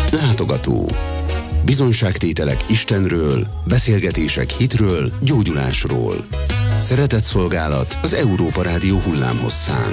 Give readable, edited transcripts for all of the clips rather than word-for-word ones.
Látogató. Bizonyságtételek Istenről, beszélgetések hitről, gyógyulásról. Szeretetszolgálat az Európa Rádió hullámhosszán.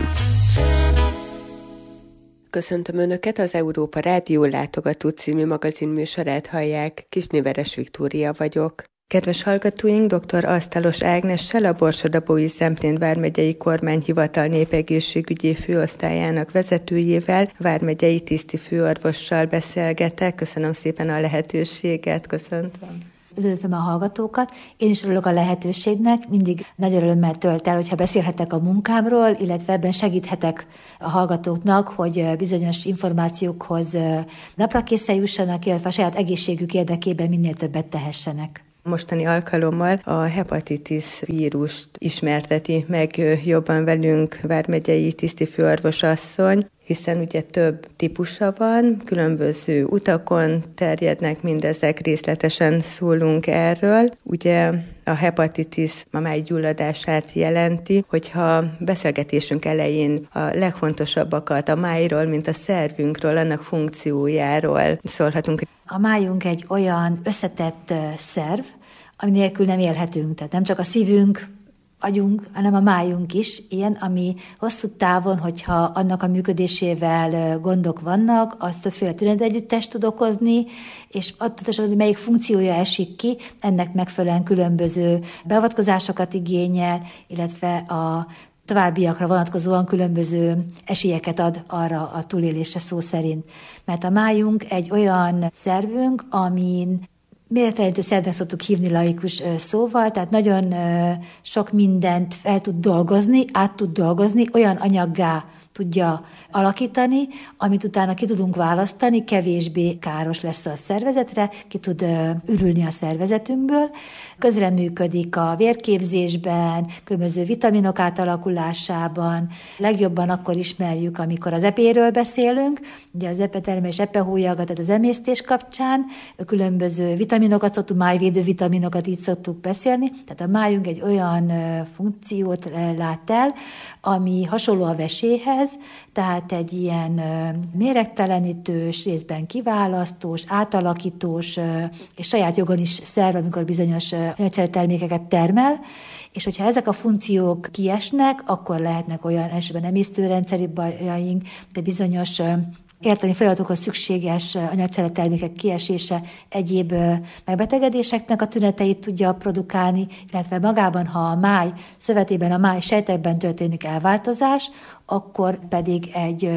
Köszöntöm Önöket, az Európa Rádió Látogató című magazinműsorát hallják. Kisnéveres Viktória vagyok. Kedves hallgatóink, dr. Asztalos Ágnessel, a Borsod-Abaúj-Zemplén vármegyei kormányhivatal népegészségügyi főosztályának vezetőjével, vármegyei tiszti főorvossal beszélgetek. Köszönöm szépen a lehetőséget, köszöntöm. Üdvözlöm a hallgatókat. Én is örülök a lehetőségnek, mindig nagy örömmel tölt el, hogyha beszélhetek a munkámról, illetve ebben segíthetek a hallgatóknak, hogy bizonyos információkhoz napra készen jussanak, illetve a saját egészségük érdekében minél többet tehessenek. Mostani alkalommal a hepatitis vírust ismerteti meg jobban velünk vármegyei tiszti főorvos asszony, hiszen ugye több típusa van, különböző utakon terjednek mindezek, részletesen szólunk erről. Ugye a hepatitis a májgyulladását jelenti, hogyha beszélgetésünk elején a legfontosabbakat a májról, mint a szervünkről, annak funkciójáról szólhatunk. A májunk egy olyan összetett szerv, ami nélkül nem élhetünk, tehát nem csak a szívünk, agyunk, hanem a májunk is ilyen, ami hosszú távon, hogyha annak a működésével gondok vannak, az többféle tünetegyüttest tud okozni, és attól, hogy melyik funkciója esik ki, ennek megfelelően különböző beavatkozásokat igényel, illetve a továbbiakra vonatkozóan különböző esélyeket ad arra a túlélésre szó szerint. Mert a májunk egy olyan szervünk, amin méretlenítő szervnek szoktuk hívni laikus szóval, tehát nagyon sok mindent fel tud dolgozni, át tud dolgozni, olyan anyaggá tudja alakítani, amit utána ki tudunk választani, kevésbé káros lesz a szervezetre, ki tud ürülni a szervezetünkből. Közreműködik a vérképzésben, különböző vitaminok átalakulásában. Legjobban akkor ismerjük, amikor az epéről beszélünk, ugye az epetermés, epehólyaga, tehát az emésztés kapcsán, különböző vitaminokat szoktuk, májvédő vitaminokat így szoktuk beszélni, tehát a májunk egy olyan funkciót lát el, ami hasonló a veséhez, tehát egy ilyen méregtelenítős, részben kiválasztós, átalakítós, és saját jogon is szerv, amikor bizonyos termékeket termel, és hogyha ezek a funkciók kiesnek, akkor lehetnek olyan esetben emésztőrendszeri bajaink, de bizonyos érteni folyamatokhoz szükséges anyagcseretermékek kiesése egyéb megbetegedéseknek a tüneteit tudja produkálni, illetve magában, ha a máj szövetében, a máj sejtekben történik elváltozás, akkor pedig egy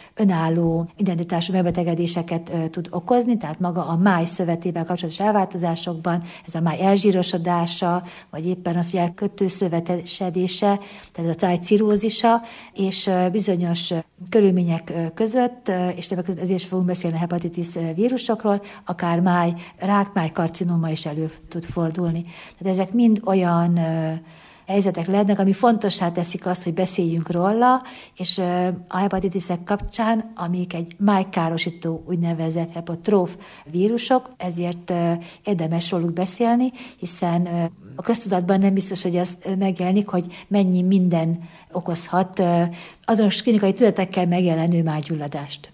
önálló identitású megbetegedéseket tud okozni, tehát maga a máj szövetével kapcsolatos elváltozásokban, ez a máj elzsírosodása, vagy éppen az, hogy elkötőszövetesedése, tehát a tájcirózisa, és bizonyos körülmények között, és többek között ezért fogunk beszélni a hepatitis vírusokról, akár májrák, májkarcinoma is elő tud fordulni. Tehát ezek mind olyan helyzetek lehetnek, ami fontossá teszik azt, hogy beszéljünk róla, és a hepatitisek kapcsán, amik egy májkárosító úgynevezett hepatróf vírusok, ezért érdemes róluk beszélni, hiszen a köztudatban nem biztos, hogy az megjelenik, hogy mennyi minden okozhat azonos klinikai tünetekkel megjelenő májgyulladást.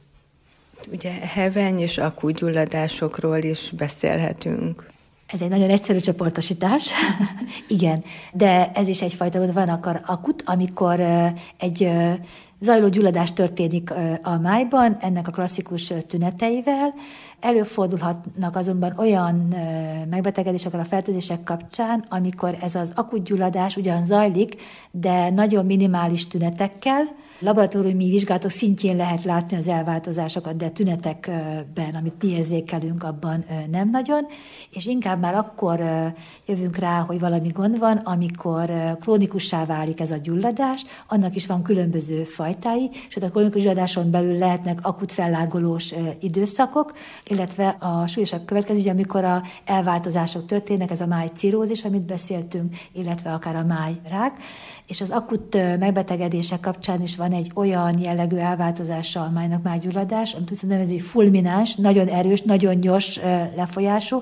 Ugye heveny és akúgyulladásokról is beszélhetünk. Ez egy nagyon egyszerű csoportosítás, igen, de ez is egyfajta, van akut, amikor egy zajló gyulladás történik a májban, ennek a klasszikus tüneteivel. Előfordulhatnak azonban olyan megbetegedések a fertőzések kapcsán, amikor ez az akut gyulladás ugyan zajlik, de nagyon minimális tünetekkel. Laboratóriumi vizsgálatok szintjén lehet látni az elváltozásokat, de tünetekben, amit mi érzékelünk, abban nem nagyon, és inkább már akkor jövünk rá, hogy valami gond van, amikor krónikussá válik ez a gyulladás, annak is van különböző fajtái, és a krónikus gyulladáson belül lehetnek akut fellángolós időszakok, illetve a súlyosabb következmény, amikor a elváltozások történnek, ez a májcirózis, amit beszéltünk, illetve akár a májrák, és az akut megbetegedések kapcsán is van egy olyan jellegű elváltozása a májnak májgyulladás, amit úgy nevezzük, hogy fulmináns, nagyon erős, nagyon gyors lefolyású,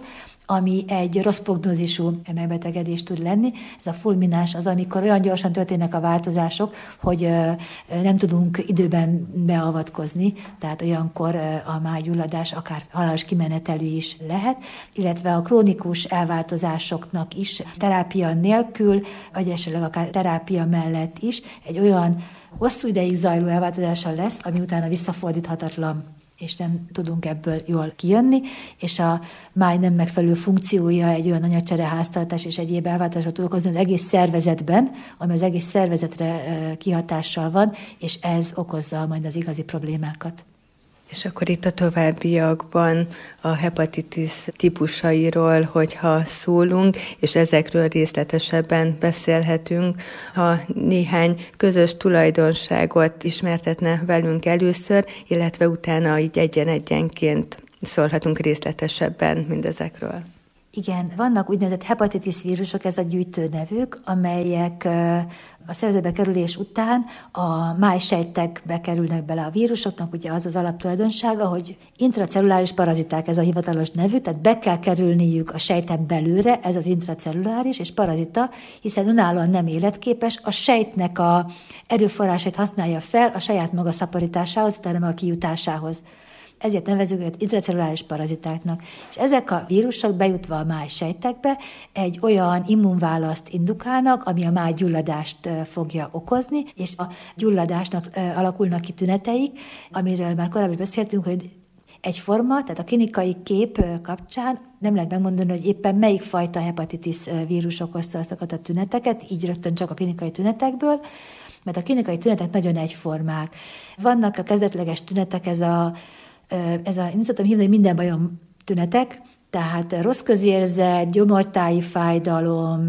ami egy rossz prognózisú megbetegedés tud lenni. Ez a fulmináns az, amikor olyan gyorsan történnek a változások, hogy nem tudunk időben beavatkozni, tehát olyankor a májgyulladás akár halálos kimenetelű is lehet, illetve a krónikus elváltozásoknak is terápia nélkül, vagy esetleg akár terápia mellett is egy olyan hosszú ideig zajló elváltozása lesz, ami utána visszafordíthatatlan, és nem tudunk ebből jól kijönni, és a máj nem megfelelő funkciója egy olyan anyagcsereháztartás és egyéb elváltozásra tud okozni az egész szervezetben, ami az egész szervezetre kihatással van, és ez okozza majd az igazi problémákat. És akkor itt a továbbiakban a hepatitis típusairól, hogyha szólunk, és ezekről részletesebben beszélhetünk, ha néhány közös tulajdonságot ismertetne velünk először, illetve utána így egyen-egyenként szólhatunk részletesebben mindezekről. Igen, vannak úgynevezett hepatitis vírusok, ez a gyűjtőnevük, amelyek a szervezetbe kerülés után a májsejtekbe kerülnek bele a vírusoknak, ugye az az alaptulajdonsága, hogy intracelluláris paraziták, ez a hivatalos nevű, tehát be kell kerülniük a sejten belőle, ez az intracelluláris, és parazita, hiszen önállóan nem életképes, a sejtnek a erőforrásait használja fel a saját maga szaporításához, utána a kijutásához. Ezért nevezzük őket intracelluláris parazitáknak. És ezek a vírusok bejutva a májsejtekbe egy olyan immunválaszt indukálnak, ami a májgyulladást fogja okozni, és a gyulladásnak alakulnak ki tüneteik, amiről már korábban beszéltünk, hogy egyforma, tehát a klinikai kép kapcsán nem lehet megmondani, hogy éppen melyik fajta hepatitis vírus okozta azokat a tüneteket, így rögtön csak a klinikai tünetekből, mert a klinikai tünetek nagyon egyformák. Vannak a kezdetleges tünetek, én szoktam hívni, hogy minden bajom tünetek, tehát rossz közérzet, gyomortáji fájdalom,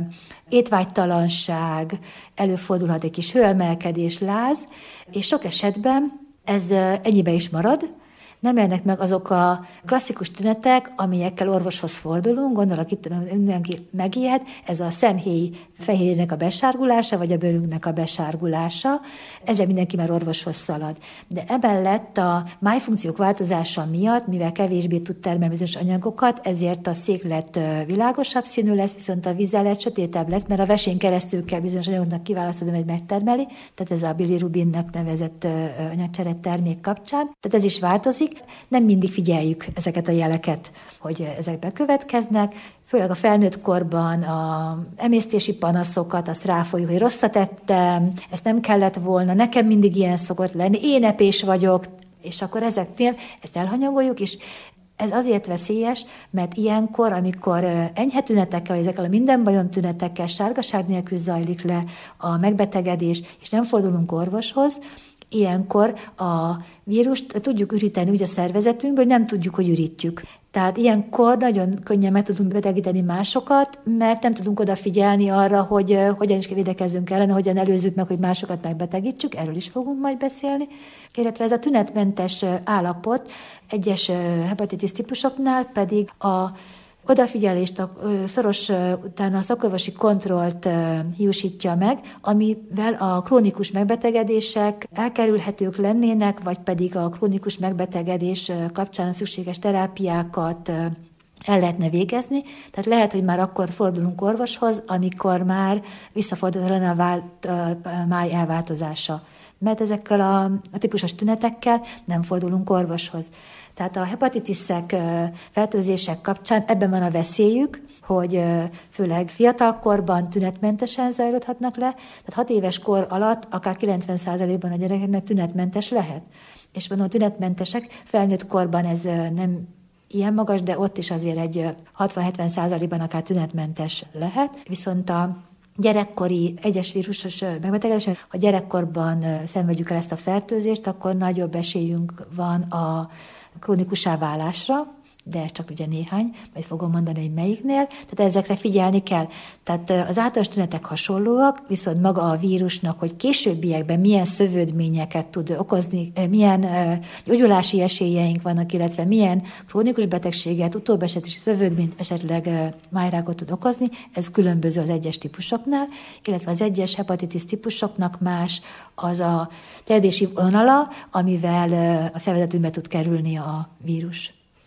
étvágytalanság, előfordulhat egy kis hőemelkedés, láz, és sok esetben ez ennyibe is marad, nem jönnek meg azok a klasszikus tünetek, amelyekkel orvoshoz fordulunk, gondolok itt mindenki megijed, ez a szemhéj fehérjének a besárgulása, vagy a bőrünknek a besárgulása, ezzel mindenki már orvoshoz szalad. De emellett a májfunkciók változása miatt, mivel kevésbé tud termelni bizonyos anyagokat, ezért a széklet világosabb színű lesz, viszont a vizelet sötétebb lesz, mert a vesén keresztül kell bizonyos anyagoknak kiválasztani, hogy megtermeli, tehát ez a bilirubinnak nevezett anyagcsere termék kapcsán. Tehát ez is változik. Nem mindig figyeljük ezeket a jeleket, hogy ezek bekövetkeznek, főleg a felnőtt korban a emésztési panaszokat, azt ráfoljuk, hogy rosszat ettem, ezt nem kellett volna, nekem mindig ilyen szokott lenni, én epés vagyok, és akkor ezeknél ezt elhanyagoljuk, és ez azért veszélyes, mert ilyenkor, amikor enyhe tünetekkel, vagy ezekkel a minden bajom tünetekkel, sárgaság nélkül zajlik le a megbetegedés, és nem fordulunk orvoshoz, ilyenkor a vírust tudjuk üríteni úgy a szervezetünkből, hogy nem tudjuk, hogy ürítjük. Tehát ilyenkor nagyon könnyen meg tudunk betegíteni másokat, mert nem tudunk odafigyelni arra, hogy hogyan is védekezzünk ellene, hogyan előzzük meg, hogy másokat megbetegítsük, erről is fogunk majd beszélni. Illetve ez a tünetmentes állapot egyes hepatitis típusoknál pedig a odafigyelést, a szoros utána a szakorvosi kontrollt hiúsítja meg, amivel a krónikus megbetegedések elkerülhetők lennének, vagy pedig a krónikus megbetegedés kapcsán a szükséges terápiákat el lehetne végezni. Tehát lehet, hogy már akkor fordulunk orvoshoz, amikor már visszafordulhatlan a máj elváltozása. Mert ezekkel a típusos tünetekkel nem fordulunk orvoshoz. Tehát a hepatitiszek, fertőzések kapcsán ebben van a veszélyük, hogy főleg fiatalkorban tünetmentesen zajlódhatnak le, tehát 6 éves kor alatt akár 90%-ban a gyerekeknek tünetmentes lehet. És mondom, a tünetmentesek felnőtt korban ez nem ilyen magas, de ott is azért egy 60-70%-ban akár tünetmentes lehet, viszont a gyerekkori egyes vírusos megbetegedés, ha gyerekkorban szenvedjük el ezt a fertőzést, akkor nagyobb esélyünk van a krónikussá válásra, de ez csak ugye néhány, majd fogom mondani, hogy melyiknél, tehát ezekre figyelni kell. Tehát az általános tünetek hasonlóak, viszont maga a vírusnak, hogy későbbiekben milyen szövődményeket tud okozni, milyen gyógyulási esélyeink vannak, illetve milyen krónikus betegséget, utóbesetési szövődményt, esetleg májrákot tud okozni, ez különböző az egyes típusoknál, illetve az egyes hepatitis típusoknak más az a terjedési vonala, amivel a szervezetünkbe tud kerülni a vírus.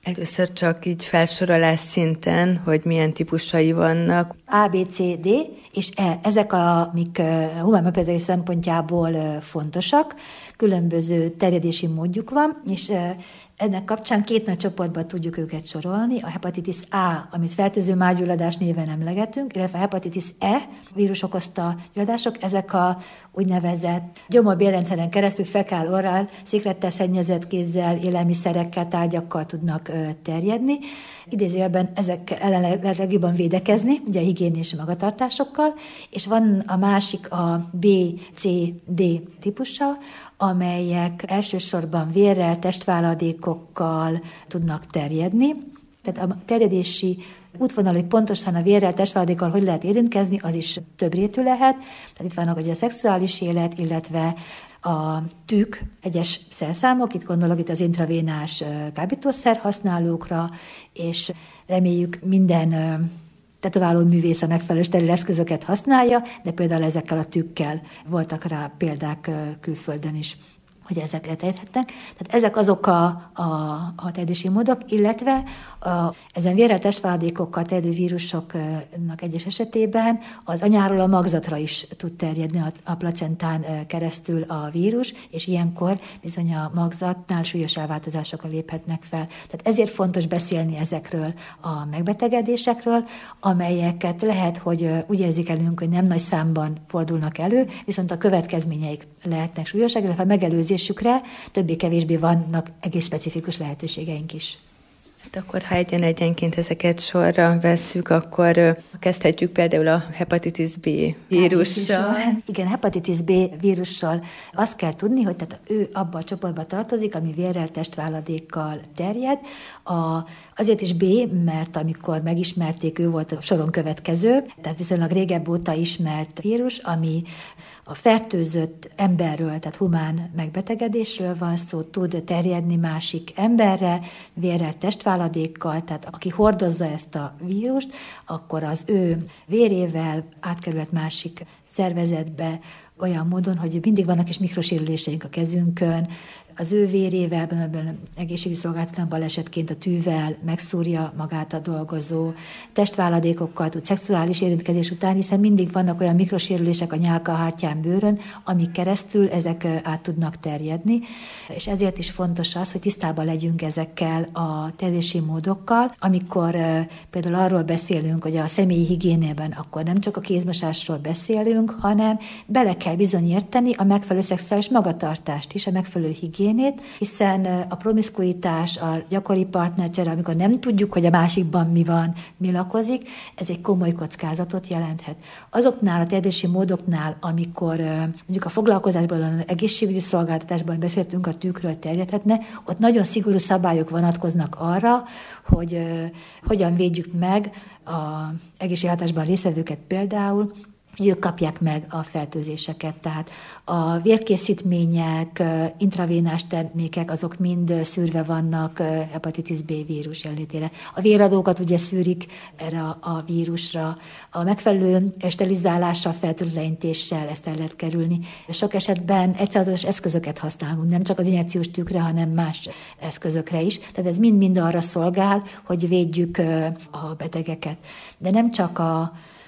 Először csak így felsorolás szinten, hogy milyen típusai vannak. A, B, C, D és E. Ezek, amik humán megbetegedés szempontjából fontosak. Különböző terjedési módjuk van, és ennek kapcsán 2 nagy csoportban tudjuk őket sorolni. A hepatitis A, amit fertőző májgyulladás néven emlegetünk, illetve a hepatitis E vírus okozta gyulladások, ezek a úgynevezett gyomor-bélrendszeren keresztül fekál-orál, sziklettel szennyezett kézzel, élelmiszerekkel, tárgyakkal tudnak terjedni. Idézőjelben ezek ellen lehet legjobban védekezni, ugye a higiénés magatartásokkal, és van a másik a B, C, D típusa, amelyek elsősorban vérrel, testváladékokkal tudnak terjedni. Tehát a terjedési útvonal, hogy pontosan a vérrel, testváladékkal hogy lehet érintkezni, az is több rétű lehet. Tehát itt vannak ugye a szexuális élet, illetve a tűk, egyes szerszámok, itt gondolok itt az intravénás kábítószer használókra, és reméljük minden tetováló művész a megfelelő steril eszközöket használja, de például ezekkel a tükkel voltak rá példák külföldön is, hogy ezeket ejthetnek. Tehát ezek azok a terjedési módok, illetve ezen vérrel testváladékokkal terjedő vírusoknak egyes esetében az anyáról a magzatra is tud terjedni a placentán keresztül a vírus, és ilyenkor bizony a magzatnál súlyos elváltozások léphetnek fel. Tehát ezért fontos beszélni ezekről a megbetegedésekről, amelyeket lehet, hogy úgy érzékelünk, hogy nem nagy számban fordulnak elő, viszont a következményeik lehetnek súlyosak, illetve a megelőzésükre többé-kevésbé vannak egész specifikus lehetőségeink is. Hát akkor, ha egyenként ezeket sorra vesszük, akkor kezdhetjük például a hepatitis B vírussal. Igen, hepatitis B vírussal azt kell tudni, hogy tehát ő abba a csoportba tartozik, ami vérrel, testváladékkal terjed. Azért is B, mert amikor megismerték, ő volt a soron következő, tehát viszonylag régebb óta ismert vírus, ami a fertőzött emberről, tehát humán megbetegedésről van szó, tud terjedni másik emberre, vérrel, testváladékkal, tehát aki hordozza ezt a vírust, akkor az ő vérével átkerülhet másik szervezetbe olyan módon, hogy mindig vannak is mikrosérüléseink a kezünkön, az ő vérével, ebben egészségügyi szolgáltatlan balesetként a tűvel megszúrja magát a dolgozó, testváladékokkal tud szexuális érintkezés után, hiszen mindig vannak olyan mikrosérülések a nyálka, a hártyán, bőrön, amik keresztül ezek át tudnak terjedni, és ezért is fontos az, hogy tisztában legyünk ezekkel a terjedési módokkal, amikor például arról beszélünk, hogy a személyi higiénében akkor nem csak a kézmosásról beszélünk, hanem bele kell bizony érteni a megfelelő szexuális magatartást is, a megfelelő higiénét, hiszen a promiszkuitás, a gyakori partnercsere, amikor nem tudjuk, hogy a másikban mi van, mi lakozik, ez egy komoly kockázatot jelenthet. Azoknál a terjedési módoknál, amikor mondjuk a foglalkozásban, az egészségügyi szolgáltatásban beszéltünk, a tűkről terjedhetne, ott nagyon szigorú szabályok vonatkoznak arra, hogy hogyan védjük meg az egészséghatásban résztvevőket például, hogy ők kapják meg a fertőzéseket. Tehát a vérkészítmények, intravénás termékek, azok mind szűrve vannak hepatitis B vírus jelenlétére. A véradókat ugye szűrik erre a vírusra. A megfelelő sterilizálással, fertőtlenítéssel ezt el lehet kerülni. Sok esetben egyszerűen eszközöket használunk, nem csak az injekciós tűkre, hanem más eszközökre is. Tehát ez mind-mind arra szolgál, hogy védjük a betegeket. De nem csak a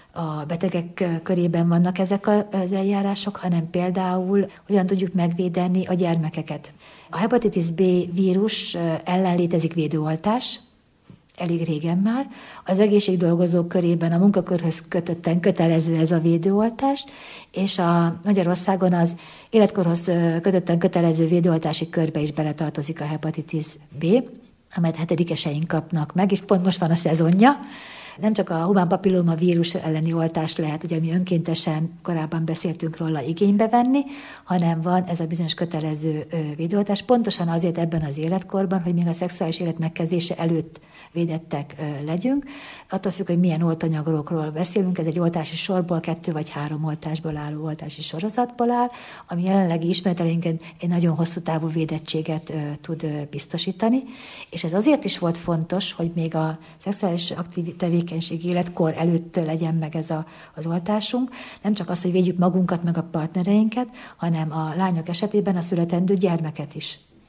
betegek körében vannak ezek az eljárások, hanem például hogyan tudjuk megvédeni a gyermekeket. A hepatitis B vírus ellen létezik védőoltás, elég régen már. Az egészségdolgozók körében a munkakörhöz kötötten kötelező ez a védőoltás, és a Magyarországon az életkorhoz kötötten kötelező védőoltási körbe is beletartozik a hepatitis B, amelyet 7-eseink kapnak meg, és pont most van a szezonja. Nem csak a humán papilloma vírus elleni oltást lehet, ugye mi önkéntesen korábban beszéltünk róla igénybe venni, hanem van ez a bizonyos kötelező védőoltás, pontosan azért ebben az életkorban, hogy még a szexuális élet megkezdése előtt védettek legyünk. Attól függ, hogy milyen oltanyagokról beszélünk, ez egy oltási sorból, 2 vagy 3 oltásból álló oltási sorozatból áll, ami jelenlegi ismeretelénken egy nagyon hosszú távú védettséget tud biztosítani, és ez azért is volt fontos, hogy még a szexuális tevékenység életkor előtt legyen meg ez az oltásunk. Nem csak az, hogy védjük magunkat, meg a partnereinket, hanem a lányok esetében a születendő gyermeket is.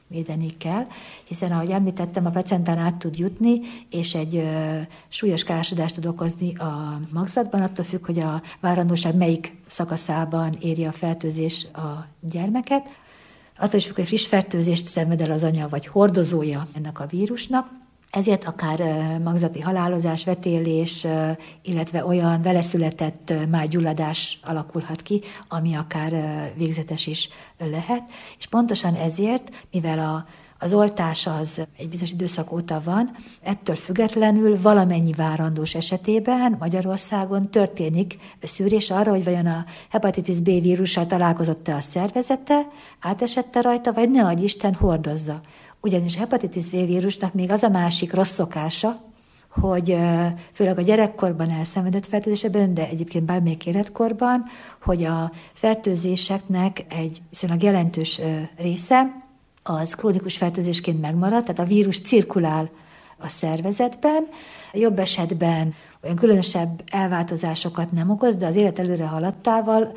védeni kell, hiszen ahogy említettem, a placentán át tud jutni, és egy súlyos károsodást tud okozni a magzatban, attól függ, hogy a várandóság melyik szakaszában éri a fertőzés a gyermeket. Attól is függ, hogy friss fertőzést szenved el az anya, vagy hordozója ennek a vírusnak. Ezért akár magzati halálozás, vetélés, illetve olyan veleszületett májgyulladás alakulhat ki, ami akár végzetes is lehet. És pontosan ezért, mivel az oltás az egy bizonyos időszak óta van, ettől függetlenül valamennyi várandós esetében Magyarországon történik szűrés arra, hogy vajon a hepatitis B vírussal találkozott-e a szervezete, átesette rajta, vagy ne adj Isten hordozza. Ugyanis a hepatitis B vírusnak még az a másik rossz szokása, hogy főleg a gyerekkorban elszenvedett fertőzésében, de egyébként bármelyik életkorban, hogy a fertőzéseknek egy viszonylag jelentős része az krónikus fertőzésként megmarad, tehát a vírus cirkulál a szervezetben, jobb esetben olyan különösebb elváltozásokat nem okoz, de az élet előre haladtával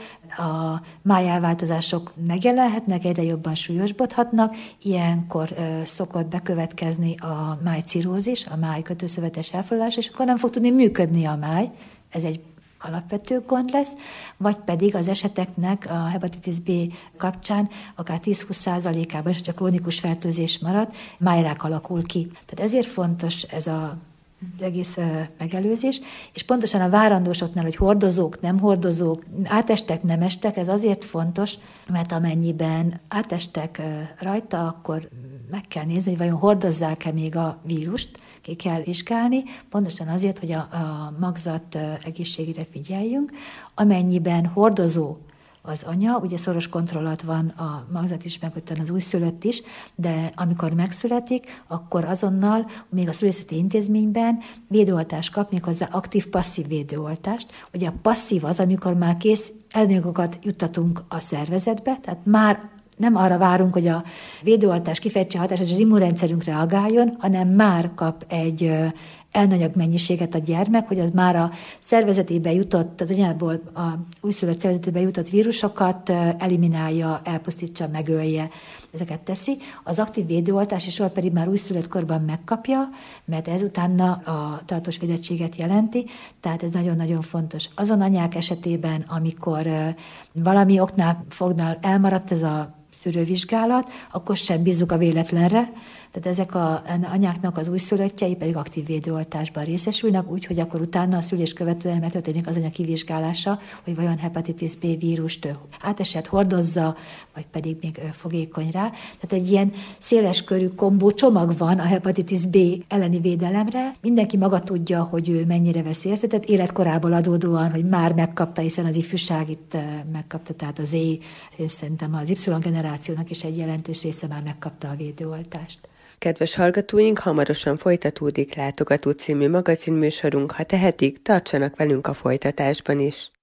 a májelváltozások megjelenhetnek, egyre jobban súlyosbodhatnak, ilyenkor szokott bekövetkezni a májcirózis, a májkötőszövetes elfoglalás, és akkor nem fog tudni működni a máj, ez egy alapvető gond lesz, vagy pedig az eseteknek a hepatitis B kapcsán akár 10-20%-ában is, hogyha krónikus fertőzés marad, májrák alakul ki. Tehát ezért fontos ez az egész megelőzés, és pontosan a várandósoknál, hogy hordozók, nem hordozók, átestek, nem estek, ez azért fontos, mert amennyiben átestek rajta, akkor meg kell nézni, hogy vajon hordozzák-e még a vírust, ki kell vizsgálni, pontosan azért, hogy a magzat egészségére figyeljünk. Amennyiben hordozó az anya, ugye szoros kontroll alatt van a magzat is, meg utána az újszülött is, de amikor megszületik, akkor azonnal még a szülészeti intézményben védőoltást kap, méghozzá aktív-passzív védőoltást. Ugye a passzív az, amikor már kész elnyagokat juttatunk a szervezetbe, tehát már nem arra várunk, hogy a védőoltás kifejtse hatását, és az immunrendszerünk reagáljon, hanem már kap egy elnanyag mennyiséget a gyermek, hogy az már a szervezetébe jutott, az anyából a újszülött szervezetébe jutott vírusokat eliminálja, elpusztítsa, megölje. Ezeket teszi. Az aktív védőoltási sor pedig már újszülött korban megkapja, mert ezután a tartós védettséget jelenti, tehát ez nagyon-nagyon fontos. Azon anyák esetében, amikor valami oknál fognál elmaradt ez a szűrővizsgálat, akkor sem bízzuk a véletlenre, tehát ezek az anyáknak az újszülöttjei pedig aktív védőoltásban részesülnek, úgyhogy akkor utána a szülés követően megtörténik az anya kivizsgálása, hogy vajon hepatitis B vírust átesett, hordozza, vagy pedig még fogékony rá. Tehát egy ilyen széleskörű kombó csomag van a hepatitis B elleni védelemre. Mindenki maga tudja, hogy ő mennyire veszélyeztetett, életkorából adódóan, hogy már megkapta, hiszen az ifjúság itt megkapta, tehát az én szerintem az Y generációnak is egy jelentős része már megkapta a védőoltást. Kedves hallgatóink, hamarosan folytatódik Látogató című magazinműsorunk, ha tehetik, tartsanak velünk a folytatásban is.